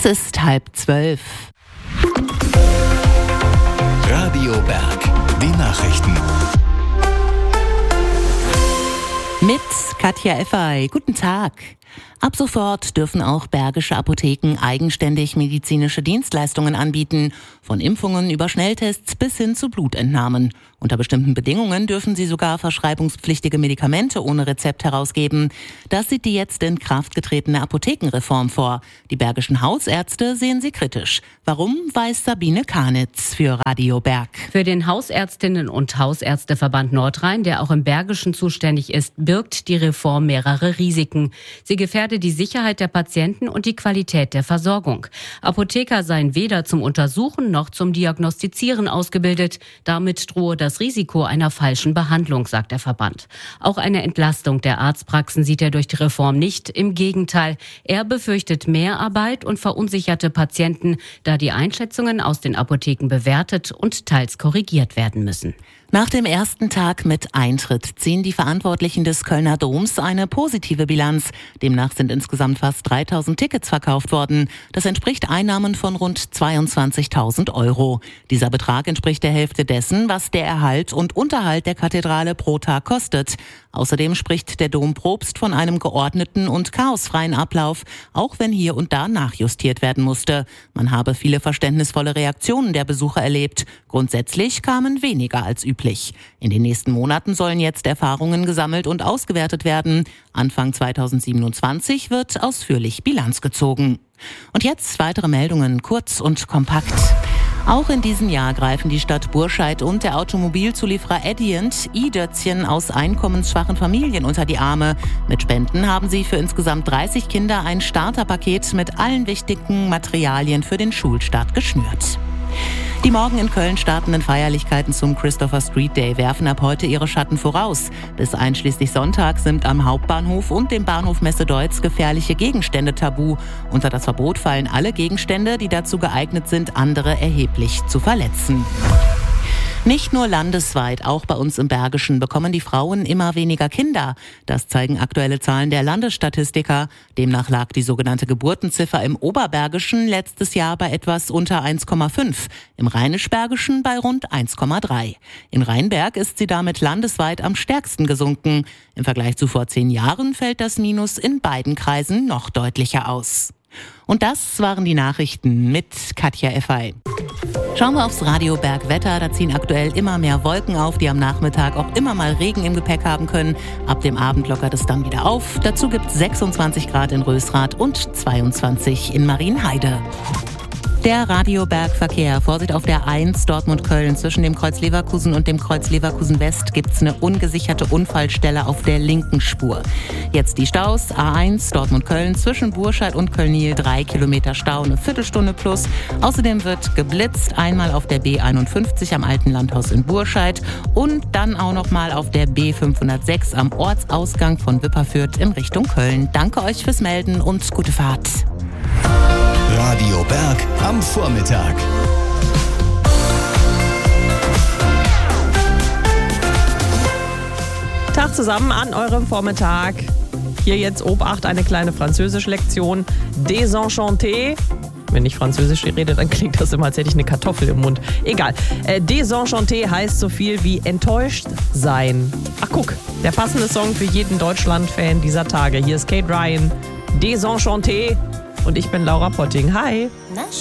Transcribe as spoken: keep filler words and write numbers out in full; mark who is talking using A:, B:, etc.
A: Es ist halb zwölf.
B: Radio Berg, die Nachrichten.
A: Mit Katja Effey. Guten Tag. Ab sofort dürfen auch bergische Apotheken eigenständig medizinische Dienstleistungen anbieten. Von Impfungen über Schnelltests bis hin zu Blutentnahmen. Unter bestimmten Bedingungen dürfen sie sogar verschreibungspflichtige Medikamente ohne Rezept herausgeben. Das sieht die jetzt in Kraft getretene Apothekenreform vor. Die bergischen Hausärzte sehen sie kritisch. Warum, weiß Sabine Karnitz für Radio Berg.
C: Für den Hausärztinnen- und Hausärzteverband Nordrhein, der auch im Bergischen zuständig ist, birgt die Reform mehrere Risiken. Sie gefährde die Sicherheit der Patienten und die Qualität der Versorgung. Apotheker seien weder zum Untersuchen noch zum Diagnostizieren ausgebildet. Damit drohe das Risiko einer falschen Behandlung, sagt der Verband. Auch eine Entlastung der Arztpraxen sieht er durch die Reform nicht. Im Gegenteil, er befürchtet Mehrarbeit und verunsicherte Patienten, da die Einschätzungen aus den Apotheken bewertet und teils korrigiert werden müssen.
A: Nach dem ersten Tag mit Eintritt ziehen die Verantwortlichen des Kölner Doms eine positive Bilanz. Demnach sind insgesamt fast dreitausend Tickets verkauft worden. Das entspricht Einnahmen von rund zweiundzwanzigtausend Euro. Dieser Betrag entspricht der Hälfte dessen, was der Erhalt und Unterhalt der Kathedrale pro Tag kostet. Außerdem spricht der Dompropst von einem geordneten und chaosfreien Ablauf, auch wenn hier und da nachjustiert werden musste. Man habe viele verständnisvolle Reaktionen der Besucher erlebt. Grundsätzlich kamen weniger als üblich. In den nächsten Monaten sollen jetzt Erfahrungen gesammelt und ausgewertet werden. Anfang zweitausendsiebenundzwanzig wird ausführlich Bilanz gezogen. Und jetzt weitere Meldungen, kurz und kompakt. Auch in diesem Jahr greifen die Stadt Burscheid und der Automobilzulieferer Adient i-Dötzchen aus einkommensschwachen Familien unter die Arme. Mit Spenden haben sie für insgesamt dreißig Kinder ein Starterpaket mit allen wichtigen Materialien für den Schulstart geschnürt. Die morgen in Köln startenden Feierlichkeiten zum Christopher Street Day werfen ab heute ihre Schatten voraus. Bis einschließlich Sonntag sind am Hauptbahnhof und dem Bahnhof Messe-Deutz gefährliche Gegenstände tabu. Unter das Verbot fallen alle Gegenstände, die dazu geeignet sind, andere erheblich zu verletzen. Nicht nur landesweit, auch bei uns im Bergischen bekommen die Frauen immer weniger Kinder. Das zeigen aktuelle Zahlen der Landesstatistiker. Demnach lag die sogenannte Geburtenziffer im Oberbergischen letztes Jahr bei etwas unter eins Komma fünf, im Rheinisch-Bergischen bei rund eins Komma drei. In Rheinberg ist sie damit landesweit am stärksten gesunken. Im Vergleich zu vor zehn Jahren fällt das Minus in beiden Kreisen noch deutlicher aus. Und das waren die Nachrichten mit Katja Effey. Schauen wir aufs Radio Berg Wetter. Da ziehen aktuell immer mehr Wolken auf, die am Nachmittag auch immer mal Regen im Gepäck haben können. Ab dem Abend lockert es dann wieder auf. Dazu gibt es sechsundzwanzig Grad in Rösrath und zweiundzwanzig in Marienheide. Der Radio Berg Verkehr. Vorsicht auf der eins Dortmund-Köln. Zwischen dem Kreuz Leverkusen und dem Kreuz Leverkusen West gibt es eine ungesicherte Unfallstelle auf der linken Spur. Jetzt die Staus. A eins Dortmund-Köln zwischen Burscheid und Kölnil drei Kilometer Stau, eine Viertelstunde plus. Außerdem wird geblitzt, einmal auf der B einundfünfzig am Alten Landhaus in Burscheid und dann auch nochmal auf der B fünfhundertsechs am Ortsausgang von Wipperfürth in Richtung Köln. Danke euch fürs Melden und gute Fahrt.
B: Radio Berg am Vormittag.
D: Tag zusammen an eurem Vormittag. Hier jetzt Obacht, eine kleine Französisch-Lektion. Désenchanté. Wenn ich Französisch rede, dann klingt das immer, als hätte ich eine Kartoffel im Mund. Egal. Äh, Désenchanté heißt so viel wie enttäuscht sein. Ach guck, der passende Song für jeden Deutschland-Fan dieser Tage. Hier ist Kate Ryan. Désenchanté. Und ich bin Laura Potting. Hi.
E: Na